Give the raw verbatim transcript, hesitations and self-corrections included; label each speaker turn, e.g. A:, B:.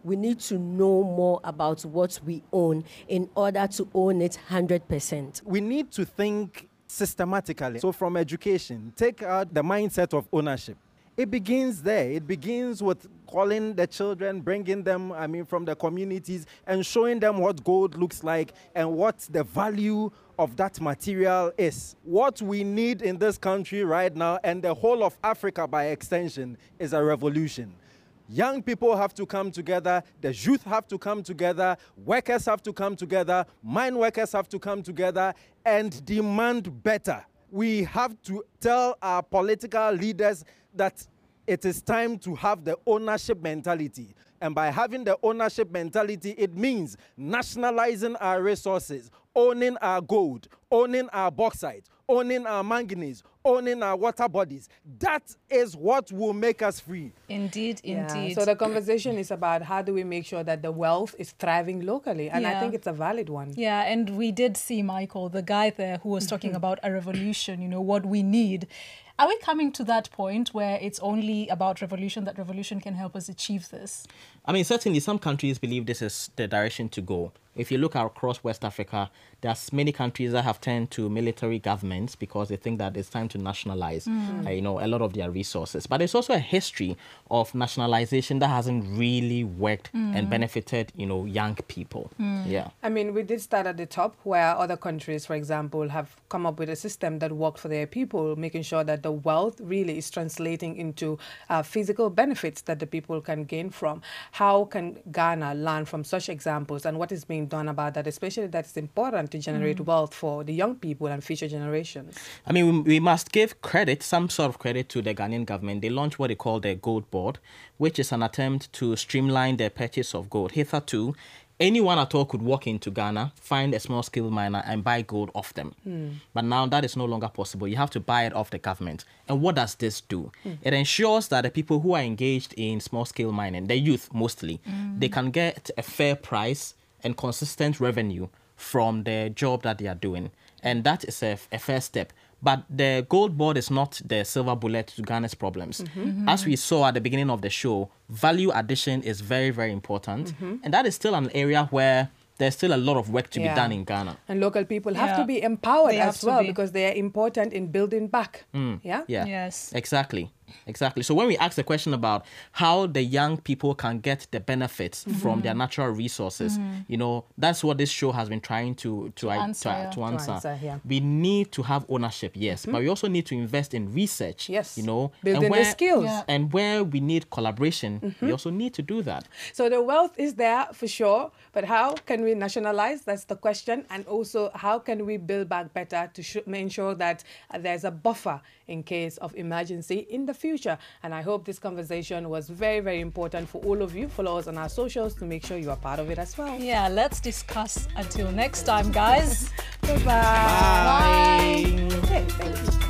A: we need to know more about what we own in order to own it one hundred percent.
B: We need to think systematically. So from education, take out the mindset of ownership. It begins there. It begins with calling the children, bringing them, I mean, from the communities and showing them what gold looks like and what the value of that material is. What we need in this country right now, and the whole of Africa by extension, is a revolution. Young people have to come together, the youth have to come together, workers have to come together, mine workers have to come together and demand better. We have to tell our political leaders that it is time to have the ownership mentality. And by having the ownership mentality, it means nationalizing our resources, owning our gold, owning our bauxite, owning our manganese, owning our water bodies. That is what will make us free.
C: Indeed,
D: yeah.
C: indeed.
D: So the conversation is about how do we make sure that the wealth is thriving locally? And
C: yeah.
D: I think it's a valid one.
C: Yeah, and we did see Michael, the guy there who was talking about a revolution, you know, what we need. Are we coming to that point where it's only about revolution, that revolution can help us achieve this?
E: I mean, certainly some countries believe this is the direction to go. If you look across West Africa, there's many countries that have turned to military governments because they think that it's time to nationalize, mm. uh, you know, a lot of their resources. But there's also a history of nationalization that hasn't really worked mm. and benefited, you know, young people. Mm. Yeah.
D: I mean, we did start at the top where other countries, for example, have come up with a system that worked for their people, making sure that the wealth really is translating into uh, physical benefits that the people can gain from. How can Ghana learn from such examples, and what is being done about that, especially that it's important to generate mm. wealth for the young people and future generations?
E: I mean, we, we must give credit, some sort of credit to the Ghanaian government. They launched what they call the Gold Board, which is an attempt to streamline the purchase of gold. Hitherto, anyone at all could walk into Ghana, find a small-scale miner and buy gold off them. Mm. But now that is no longer possible. You have to buy it off the government. And what does this do? Mm. It ensures that the people who are engaged in small-scale mining, the youth mostly, mm. they can get a fair price and consistent revenue from the job that they are doing. And that is a, a first step. But the Gold Board is not the silver bullet to Ghana's problems. Mm-hmm. Mm-hmm. As we saw at the beginning of the show, value addition is very, very important. Mm-hmm. And that is still an area where there's still a lot of work to yeah. be done in Ghana.
D: And local people have yeah. to be empowered
C: they
D: as well
C: be.
D: because they are important in building back.
E: Mm.
D: Yeah?
E: Yeah.
C: Yes.
E: Exactly. Exactly. So when we ask the question about how the young people can get the benefits mm-hmm. from their natural resources, mm-hmm. you know, that's what this show has been trying to to,
C: to
E: I,
C: answer.
E: To, to answer.
D: To answer yeah.
E: We need to have ownership, yes, mm-hmm. but we also need to invest in research.
D: Yes.
E: You know,
D: building
E: and where,
D: the skills.
E: Yeah. And where we need collaboration, mm-hmm. we also need to do that.
D: So the wealth is there for sure, but how can we nationalize? That's the question. And also, how can we build back better to sh- ensure that uh, there's a buffer in case of emergency in the future? And I hope this conversation was very, very important for all of you. Follow us on our socials to make sure you are part of it as well.
C: Yeah, let's discuss. Until next time, guys.
D: Goodbye.
E: Bye.
D: Bye. Okay, thank you.